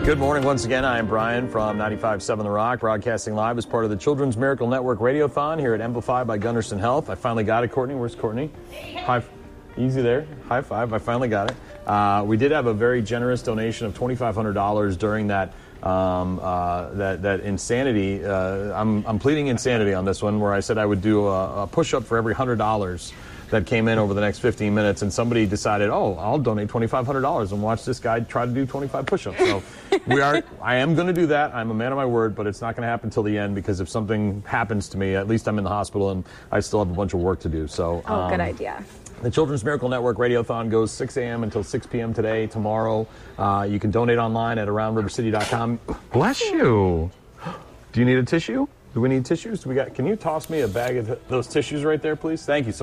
Good morning once again. I am Brian from 95.7 The Rock, broadcasting live as part of the Children's Miracle Network Radiothon here at Amplify by Gunderson Health. I finally got it, Courtney. Where's Courtney? Easy there. High five. I finally got it. We did have a very generous donation of $2,500 during that that insanity. I'm pleading insanity on this one, where I said I would do a push-up for every $100 that came in over the next 15 minutes, and somebody decided, oh, I'll donate $2,500 and watch this guy try to do 25 push-ups. So I am going to do that. I'm a man of my word, but it's not going to happen till the end, because if something happens to me, at least I'm in the hospital and I still have a bunch of work to do. So, good idea. The Children's Miracle Network Radiothon goes 6 a.m. until 6 p.m. today, tomorrow. You can donate online at aroundrivercity.com. Bless you. Do you need a tissue? Do we need tissues? Can you toss me a bag of those tissues right there, please? Thank you so much.